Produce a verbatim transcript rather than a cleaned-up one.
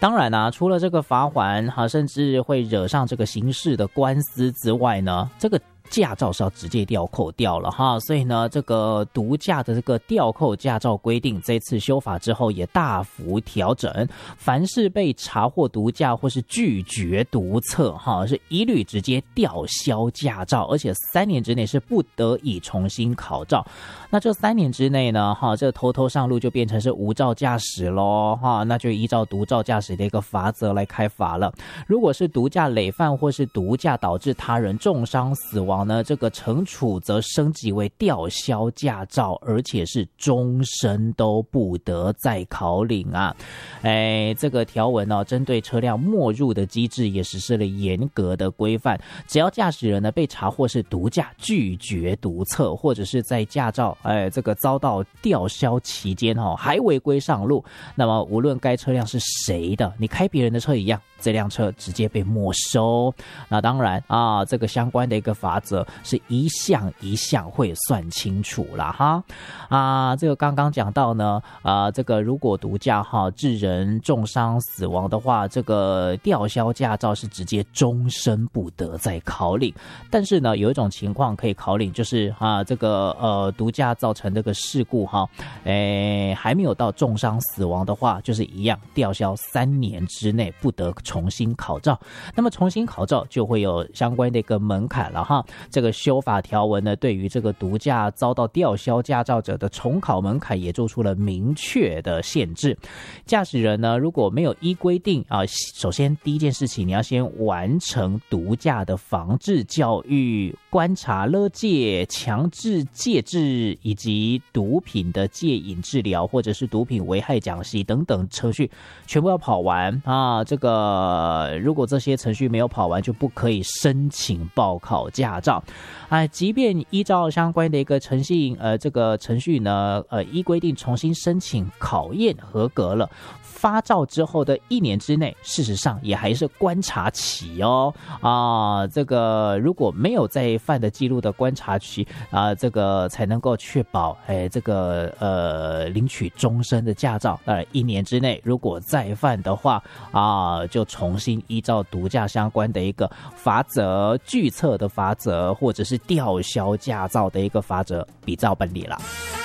当然啊，除了这个罚锾哈，甚至会惹上这个刑事的官司之外呢，这个驾照是要直接吊扣掉了哈，所以呢，这个毒驾的这个吊扣驾照规定，这次修法之后也大幅调整，凡是被查获毒驾或是拒绝毒测哈，是一律直接吊销驾照，而且三年之内是不得以重新考照。那这三年之内呢，哈，这偷偷上路就变成是无照驾驶咯哈，那就依照毒照驾驶的一个罚则来开罚了。如果是毒驾累犯或是毒驾导致他人重伤死亡呢，这个惩处则升级为吊销驾照，而且是终身都不得再考领啊！哎，这个条文呢，针对车辆没入的机制也实施了严格的规范。只要驾驶人呢被查获是毒驾拒绝毒测，或者是在驾照哎这个遭到吊销期间哈、哦、还违规上路，那么无论该车辆是谁的，你开别人的车一样，这辆车直接被没收。那当然啊，这个相关的一个罚则是一项一项会算清楚啦哈。啊，这个刚刚讲到呢，啊，这个如果毒驾哈致人重伤死亡的话，这个吊销驾照是直接终身不得再考领。但是呢，有一种情况可以考领，就是啊，这个呃毒驾造成这个事故哈，诶还没有到重伤死亡的话，就是一样吊销三年之内不得重新考照。那么重新考照就会有相关的一个门槛了哈。这个修法条文呢，对于这个毒驾遭到吊销驾照者的重考门槛也做出了明确的限制。驾驶人呢，如果没有依规定啊，首先第一件事情，你要先完成毒驾的防治教育、观察勒戒、强制戒治以及毒品的戒瘾治疗，或者是毒品危害讲习等等程序，全部要跑完啊。这个如果这些程序没有跑完，就不可以申请报考驾照。啊，即便依照相关的一个程序，呃，这个程序呢，呃，依规定重新申请考验合格了，发照之后的一年之内，事实上也还是观察期哦。啊，这个如果没有再犯的记录的观察期啊，这个才能够确保，哎，这个呃领取终身的驾照。当然，一年之内如果再犯的话啊，就重新依照毒驾相关的一个罚则、拒测的罚则，或者是吊销驾照的一个罚则，比照办理了。